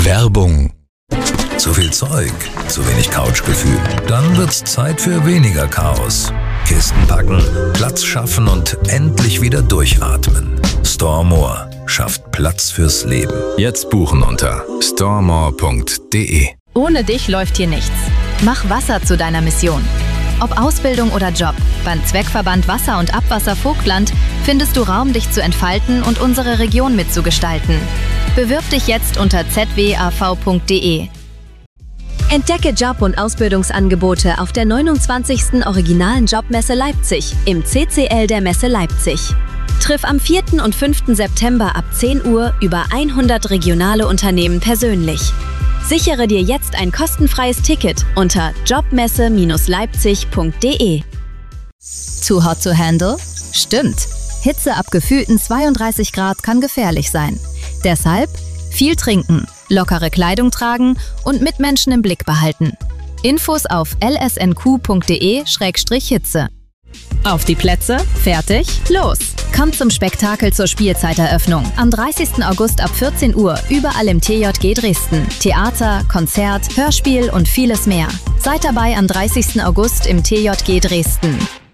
Werbung. Zu viel Zeug, zu wenig Couchgefühl. Dann wird's Zeit für weniger Chaos. Kisten packen, Platz schaffen und endlich wieder durchatmen. Storemore schafft Platz fürs Leben. Jetzt buchen unter storemore.de. Ohne dich läuft hier nichts. Mach Wasser zu deiner Mission. Ob Ausbildung oder Job, beim Zweckverband Wasser und Abwasser Vogtland findest du Raum, dich zu entfalten und unsere Region mitzugestalten. Bewirb dich jetzt unter zwav.de. Entdecke Job- und Ausbildungsangebote auf der 29. Originalen Jobmesse Leipzig im CCL der Messe Leipzig. Triff am 4. und 5. September ab 10 Uhr über 100 regionale Unternehmen persönlich. Sichere dir jetzt ein kostenfreies Ticket unter jobmesse-leipzig.de. Zu hot to handle? Stimmt. Hitze ab gefühlten 32 Grad kann gefährlich sein. Deshalb viel trinken, lockere Kleidung tragen und Mitmenschen im Blick behalten. Infos auf lsnq.de/Hitze. Auf die Plätze, fertig, los! Kommt zum Spektakel zur Spielzeiteröffnung. Am 30. August ab 14 Uhr überall im TJG Dresden. Theater, Konzert, Hörspiel und vieles mehr. Seid dabei am 30. August im TJG Dresden.